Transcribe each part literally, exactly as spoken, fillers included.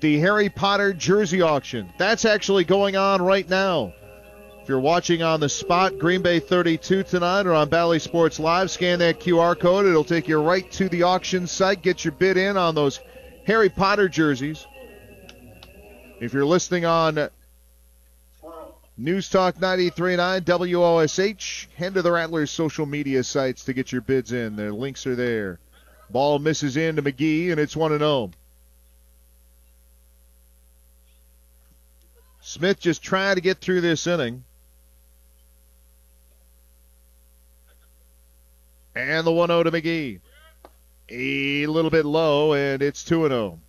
the Harry Potter jersey auction. That's actually going on right now. If you're watching on the spot, Green Bay thirty-two tonight, or on Bally Sports Live, scan that Q R code. It'll take you right to the auction site. Get your bid in on those Harry Potter jerseys. If you're listening on News Talk ninety-three point nine W O S H, head to the Rattlers social media sites to get your bids in. The links are there. Ball misses in to McGee, and it's one and oh. Smith just trying to get through this inning. And the one oh to McGee. A little bit low, and it's two and oh.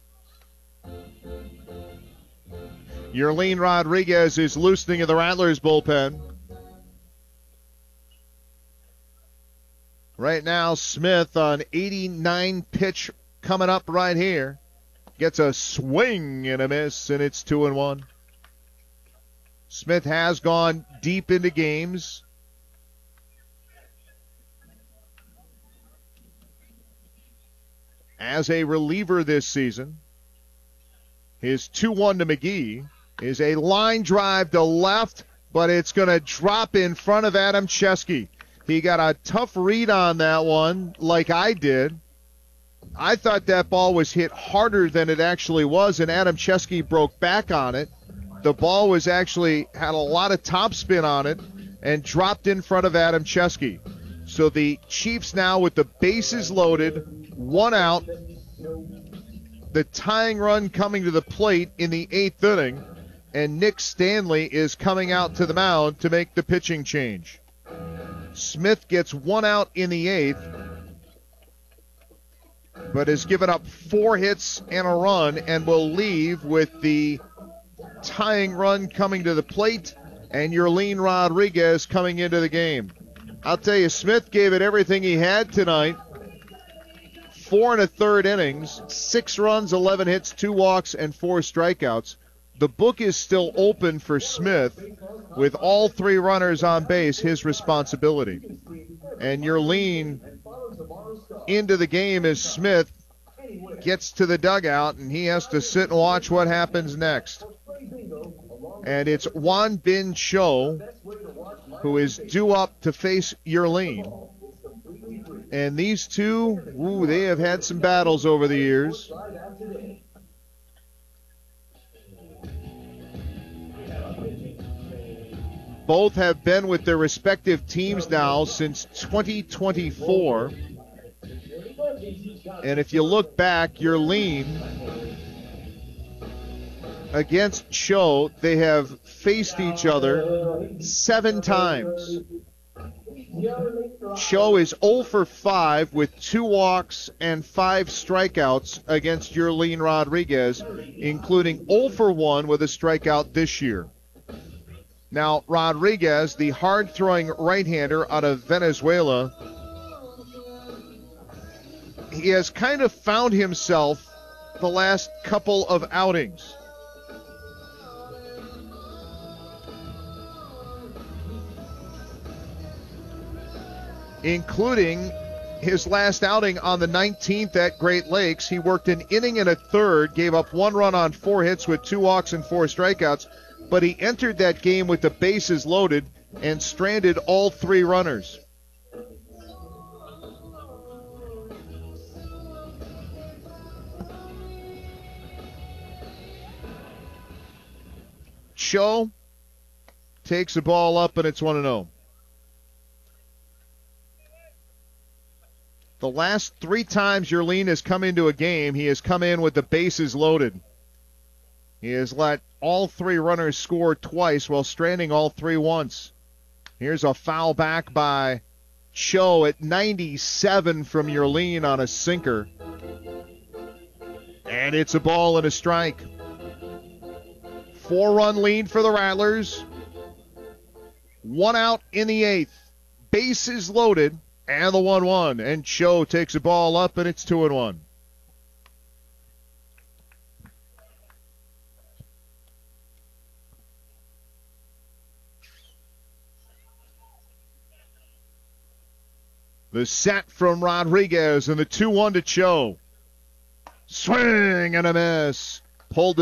Yerlin Rodriguez is loosening in the Rattlers bullpen. Right now, Smith on eighty-nine pitch coming up right here. Gets a swing and a miss, and it's two and one. Smith has gone deep into games. As a reliever this season, his two one to McGee is a line drive to left, but it's going to drop in front of Adam Chesky. He got a tough read on that one, like I did. I thought that ball was hit harder than it actually was, and Adam Chesky broke back on it. The ball was actually had a lot of topspin on it and dropped in front of Adam Chesky. So the Chiefs now with the bases loaded, one out, the tying run coming to the plate in the eighth inning, and Nick Stanley is coming out to the mound to make the pitching change. Smith gets one out in the eighth, but has given up four hits and a run and will leave with the tying run coming to the plate and Yerlin Rodriguez coming into the game. I'll tell you, Smith gave it everything he had tonight. Four and a third innings, six runs, eleven hits, two walks, and four strikeouts. The book is still open for Smith with all three runners on base, his responsibility. And Yerlin into the game as Smith gets to the dugout, and he has to sit and watch what happens next. And it's Juan Bin Cho who is due up to face Yerlin. And these two, ooh, they have had some battles over the years. Both have been with their respective teams now since twenty twenty-four. And if you look back, Yerlin against Cho, they have faced each other seven times. Cho is oh for five with two walks and five strikeouts against Yerlin Rodriguez, including oh for one with a strikeout this year. Now, Rodriguez, the hard-throwing right-hander out of Venezuela, he has kind of found himself the last couple of outings. Including his last outing on the nineteenth at Great Lakes. He worked an inning and a third, gave up one run on four hits with two walks and four strikeouts, but he entered that game with the bases loaded and stranded all three runners. Cho takes the ball up, and it's one and oh. The last three times Yerlin has come into a game, he has come in with the bases loaded. He has let all three runners score twice while stranding all three once. Here's a foul back by Cho at ninety-seven from Yerlin on a sinker. And it's a ball and a strike. Four-run lead for the Rattlers. One out in the eighth. Bases loaded. And the one one, and Cho takes the ball up, and it's two and one. The set from Rodriguez, and the two one to Cho. Swing and a miss. Pulled